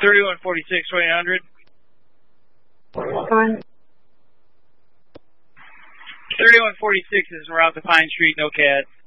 3146, 2800. 3146 is around the Pine Street, no cat.